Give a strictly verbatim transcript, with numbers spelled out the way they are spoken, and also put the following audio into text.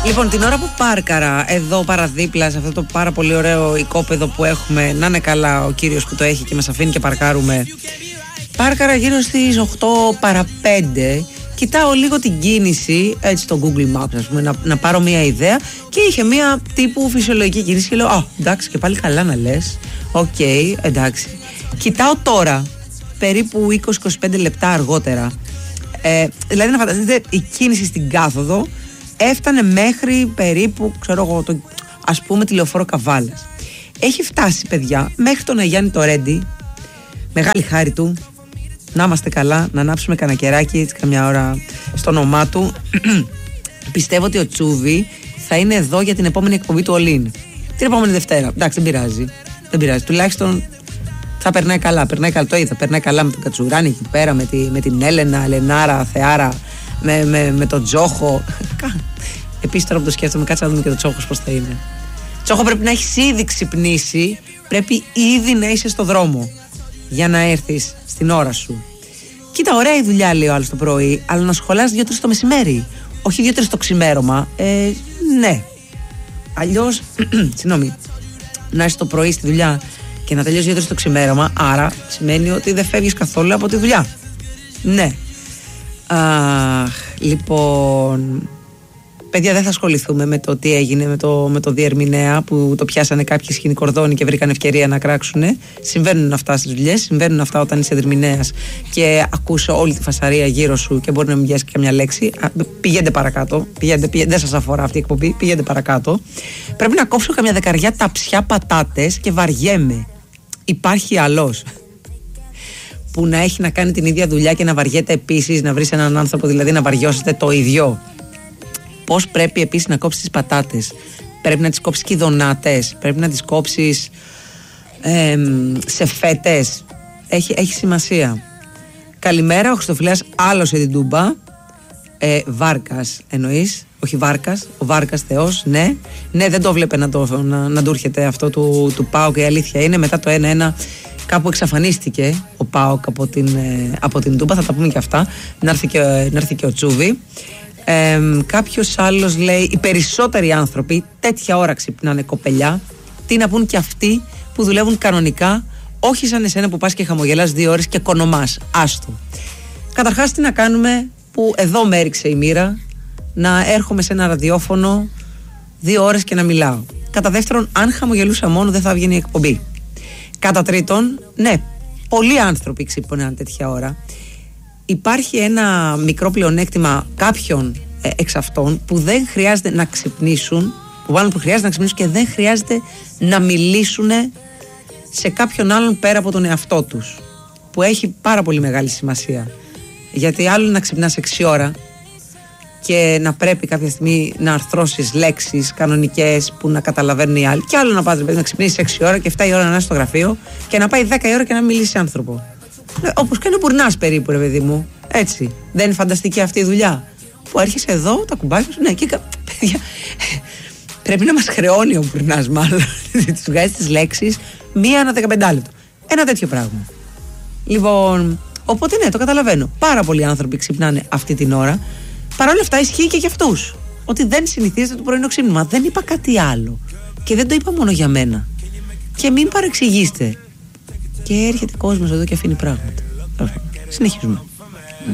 Λοιπόν, την ώρα που πάρκαρα εδώ παραδίπλα σε αυτό το πάρα πολύ ωραίο οικόπεδο που έχουμε, να είναι καλά ο κύριος που το έχει και μας αφήνει και παρκάρουμε, πάρκαρα γύρω στις οκτώ παρά πέντε. Κοιτάω λίγο την κίνηση, έτσι στο Google Maps, ας πούμε, να, να πάρω μια ιδέα, και είχε μια τύπου φυσιολογική κίνηση και λέω, α, εντάξει, και πάλι καλά να λες. Οκ, okay, εντάξει. Κοιτάω τώρα, περίπου είκοσι με είκοσι πέντε λεπτά αργότερα. Ε, δηλαδή να φανταστείτε, η κίνηση στην κάθοδο έφτανε μέχρι περίπου, ξέρω εγώ, το, ας πούμε, τη Λεωφόρο Καβάλας. Έχει φτάσει, παιδιά, μέχρι τον Αγιάννη το Ρέντι. Μεγάλη χάρη του. Να είμαστε καλά, να ανάψουμε κανένα κεράκι, έτσι, καμιά ώρα στο όνομά του. Πιστεύω ότι ο Τσούβι θα είναι εδώ για την επόμενη εκπομπή του Ολύν. Την επόμενη Δευτέρα. Εντάξει, δεν πειράζει. Δεν πειράζει. Τουλάχιστον θα περνάει καλά. Περνάει καλά, το είδα. Περνάει καλά με τον Κατσουράνη εκεί πέρα, με, τη, με την Έλενα, Ελενάρα, Θεάρα, με, με, με τον Τζόχο. Επίσης τώρα που το σκέφτομαι, κάτσε να δούμε και το Τσόχος πώς θα είναι. Τσόχο, πρέπει να έχεις ήδη ξυπνήσει, πρέπει ήδη να είσαι στο δρόμο για να έρθεις στην ώρα σου. Κοίτα, ωραία η δουλειά, λέει ο άλλος το πρωί, αλλά να σχολάς δύο τρεις το μεσημέρι, όχι δύο τρεις το ξημέρωμα. Ε, ναι. Αλλιώς, συγγνώμη, να είσαι το πρωί στη δουλειά και να τελειώσει δύο τρεις το ξημέρωμα, άρα σημαίνει ότι δεν φεύγεις καθόλου από τη δουλειά. Ναι. Αχ, λοιπόν, παιδιά, δεν θα ασχοληθούμε με το τι έγινε με το, με το διερμηνέα που το πιάσανε κάποιοι σκηνικορδόνοι και βρήκαν ευκαιρία να κράξουνε. Συμβαίνουν αυτά στις δουλειές, συμβαίνουν αυτά όταν είσαι διερμηνέας και ακούς όλη τη φασαρία γύρω σου και μπορεί να μην πιάσει καμιά λέξη. Α, πηγαίνετε παρακάτω. Πηγαίνετε, πηγαίνετε, δεν σας αφορά αυτή η εκπομπή. Πηγαίνετε παρακάτω. Πρέπει να κόψω καμιά δεκαριά ταψιά πατάτες και βαριέμαι. Υπάρχει άλλος που να έχει να κάνει την ίδια δουλειά και να βαριέται επίσης, να βρεις έναν άνθρωπο δηλαδή να βαριώσετε το ίδιο? Πώς πρέπει επίσης να κόψεις τις πατάτες? Πρέπει να τις κόψεις κυδονάτες, πρέπει να τις κόψεις ε, σε φέτες. Έχει, έχει σημασία. Καλημέρα, ο Χριστοφυλάς άλλωσε την τούμπα. ε, Βάρκας εννοείς? Όχι Βάρκας, ο Βάρκας Θεός, ναι. Ναι, δεν το βλέπε να, το, να, να του έρχεται αυτό του, του ΠΑΟΚ. Η αλήθεια είναι, μετά το ένα ένα κάπου εξαφανίστηκε ο ΠΑΟΚ από την, ε, από την τούμπα. Θα τα πούμε και αυτά. Να έρθει και, να έρθει και ο Τσούβι. Ε, κάποιος άλλος λέει, οι περισσότεροι άνθρωποι τέτοια ώρα ξυπνάνε, κοπελιά. Τι να πούν και αυτοί που δουλεύουν κανονικά, όχι σαν εσένα που πας και χαμογελάς δύο ώρες και κονομάς. Άστο. Καταρχάς, τι να κάνουμε που εδώ με έριξε η μοίρα να έρχομαι σε ένα ραδιόφωνο δύο ώρες και να μιλάω. Κατά δεύτερον, αν χαμογελούσα μόνο, δεν θα βγαίνει η εκπομπή. Κατά τρίτον, ναι, πολλοί άνθρωποι ξυπνάνε τέτοια ώρα. Υπάρχει ένα μικρό πλεονέκτημα κάποιων ε, εξ αυτών που δεν χρειάζεται να ξυπνήσουν, που μάλλον που χρειάζεται να ξυπνήσουν και δεν χρειάζεται να μιλήσουν σε κάποιον άλλον πέρα από τον εαυτό τους, που έχει πάρα πολύ μεγάλη σημασία. Γιατί άλλο να ξυπνάς έξι ώρα και να πρέπει κάποια στιγμή να αρθρώσεις λέξεις κανονικές που να καταλαβαίνουν οι άλλοι, και άλλο να πας να ξυπνήσεις έξι ώρα και εφτά η ώρα να είσαι στο γραφείο και να πάει δέκα η ώρα και να μιλήσει σε άνθρωπο. Όπως κάνει ο Μπουρνάς περίπου, ρε παιδί μου. Έτσι. Δεν είναι φανταστική αυτή η δουλειά? Που έρχεσαι εδώ, τα κουμπάκια σου, ναι, και παιδιά, πρέπει να μας χρεώνει ο Μπουρνάς, μάλλον. Τους βγάζει τις λέξεις μία ανά δεκαπέντε λεπτό. Ένα τέτοιο πράγμα. Λοιπόν, οπότε ναι, το καταλαβαίνω. Πάρα πολλοί άνθρωποι ξυπνάνε αυτή την ώρα. Παρ' όλα αυτά ισχύει και για αυτούς. Ότι δεν συνηθίζεται το πρωινό ξύπνημα. Δεν είπα κάτι άλλο. Και δεν το είπα μόνο για μένα. Και μην παρεξηγήσετε. Και έρχεται κόσμος εδώ και αφήνει πράγματα. Συνεχίζουμε.